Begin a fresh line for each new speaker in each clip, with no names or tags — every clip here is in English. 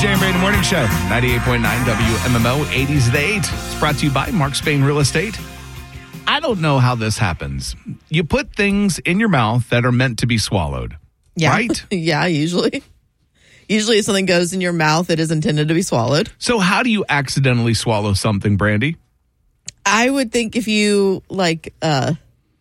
Jay and Brady Morning Show, 98.9 WMMO, 80s at 8. It's brought to you by Mark Spain Real Estate. I don't know how this happens. You put things in your mouth that are meant to be swallowed, right?
Yeah, usually. Usually if something goes in your mouth, it is intended to be swallowed.
So how do you accidentally swallow something, Brandy?
I would think if you took a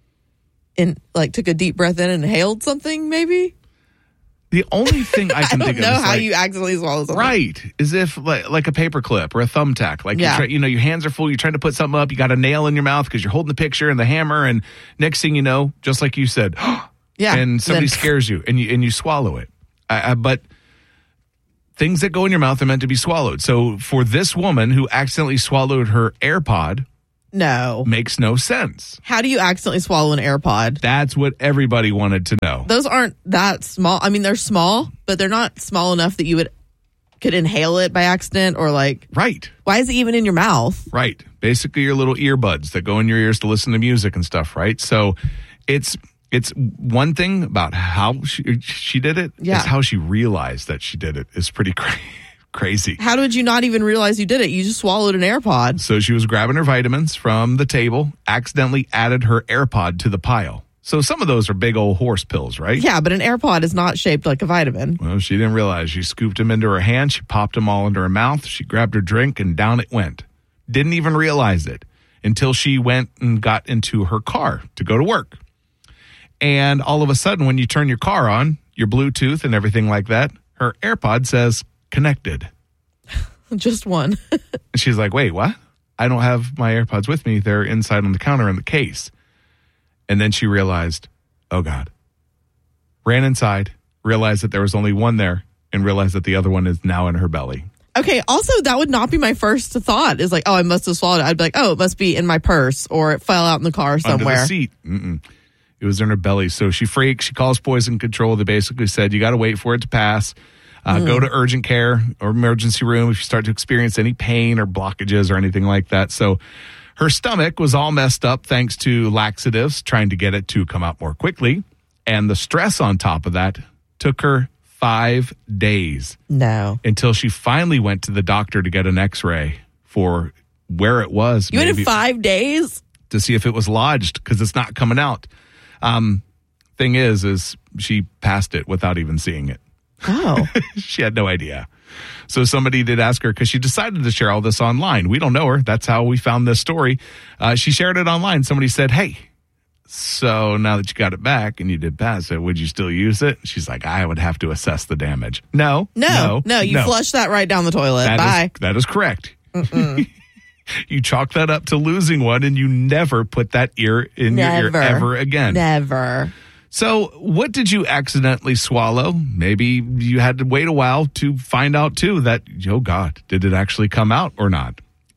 deep breath in and inhaled something, maybe.
The only thing I can think of
is
how
you accidentally swallow something.
Right. Is if like a paper clip or a thumbtack. Like, your hands are full. You're trying to put something up. You got a nail in your mouth because you're holding the picture and the hammer. And next thing you know, just like you said, and somebody scares you and you swallow it. But things that go in your mouth are meant to be swallowed. So for this woman who accidentally swallowed her AirPod, makes no sense.
How do you accidentally swallow an AirPod?
That's what everybody wanted to know.
Those aren't that small. I mean, they're small, but they're not small enough that you could inhale it by accident or
Right.
Why is it even in your mouth?
Right. Basically your little earbuds that go in your ears to listen to music and stuff, right? So it's one thing about how she did it.
Yeah.
Is how she realized that she did it is pretty crazy.
How did you not even realize you did it? You just swallowed an AirPod.
So she was grabbing her vitamins from the table, accidentally added her AirPod to the pile. So some of those are big old horse pills, right?
Yeah, but an AirPod is not shaped like a vitamin.
Well, she didn't realize. She scooped them into her hand. She popped them all into her mouth. She grabbed her drink and down it went. Didn't even realize it until she went and got into her car to go to work. And all of a sudden, when you turn your car on, your Bluetooth and everything like that, her AirPod says connected.
Just one.
And she's like, wait, what? I don't have my AirPods with me. They're inside on the counter in the case. And then she realized, oh, God. Ran inside, realized that there was only one there, and realized that the other one is now in her belly.
Okay, also, that would not be my first thought. Is I must have swallowed it. I'd be like, oh, it must be in my purse, or it fell out in the car somewhere.
Under the seat. It was in her belly. So she freaked. She calls poison control. They basically said, you got to wait for it to pass. Go to urgent care or emergency room if you start to experience any pain or blockages or anything like that. So her stomach was all messed up thanks to laxatives, trying to get it to come out more quickly. And the stress on top of that took her 5 days.
No.
Until she finally went to the doctor to get an x-ray for where it was.
You went in 5 days?
To see if it was lodged because it's not coming out. Thing is she passed it without even seeing it.
Oh.
She had no idea. So somebody did ask her because she decided to share all this online. We don't know her. That's how we found this story. She shared it online. Somebody said, hey, so now that you got it back and you did pass it, would you still use it? She's like, I would have to assess the damage. No.
You flushed that right down the toilet. Bye.
That is correct. You chalk that up to losing one and you never put that ear in your ear ever again.
Never.
So what did you accidentally swallow? Maybe you had to wait a while to find out, too, that, oh, God, did it actually come out or not?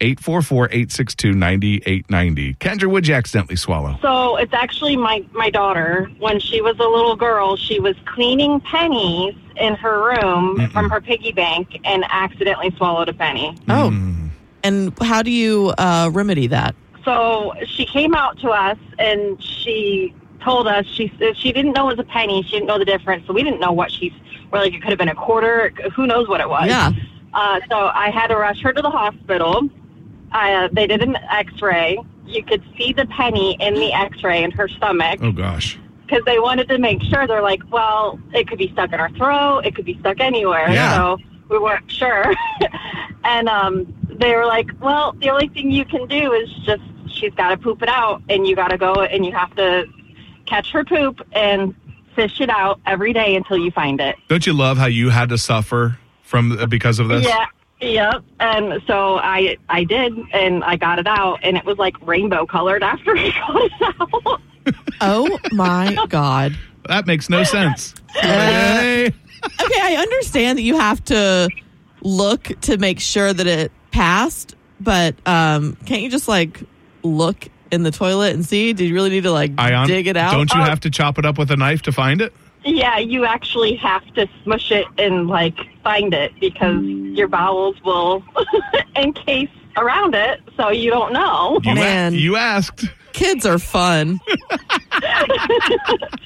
844-862-9890. Kendra, what'd you accidentally swallow?
So it's actually my daughter. When she was a little girl, she was cleaning pennies in her room from her piggy bank and accidentally swallowed a penny.
Oh. And how do you remedy that?
So she came out to us and she told us she didn't know it was a penny. She didn't know the difference. So we didn't know what it could have been a quarter. Who knows what it was?
Yeah.
So I had to rush her to the hospital. They did an x-ray. You could see the penny in the x-ray in her stomach.
Oh, gosh.
Because they wanted to make sure. They're like, well, it could be stuck in her throat. It could be stuck anywhere.
Yeah.
So we weren't sure. And they were like, well, the only thing you can do is just she's got to poop it out. And you got to go and you have to catch her poop and fish it out every day until you find it.
Don't you love how you had to suffer because of this?
Yeah. Yep. And so I did, and I got it out, and it was like rainbow colored after I got it out.
Oh my God.
That makes no sense.
Okay, I understand that you have to look to make sure that it passed, but can't you just look in the toilet and see? Did you really need to dig it out?
Don't you have to chop it up with a knife to find it?
Yeah, you actually have to smush it and find it because your bowels will encase around it, so you don't know.
Man,
you asked.
Kids are fun.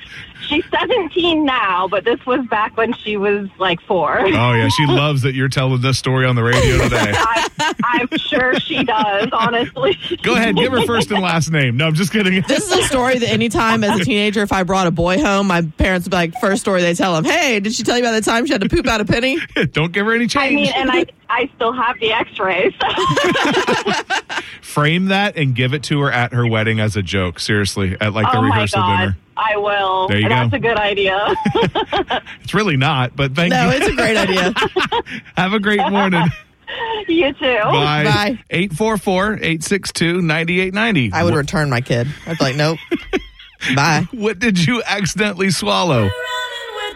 She's 17 now, but this was back when she was like 4.
Oh, yeah. She loves that you're telling this story on the radio today.
I'm sure she does, honestly.
Go ahead. Give her first and last name. No, I'm just kidding.
This is a story that anytime as a teenager, if I brought a boy home, my parents would be like, first story they tell him, hey, did she tell you about the time she had to poop out a penny?
Don't give her any change.
I mean, and I still have the x-rays. So.
Frame that and give it to her at her wedding as a joke. Seriously, at like the rehearsal dinner.
I will.
There you
That's
go.
a good idea.
It's really not, but thank you.
No, it's a great idea.
Have a great morning.
You too.
Bye.
Bye.
844-862-9890.
I would return my kid. I'd be like, nope. Bye.
What did you accidentally swallow?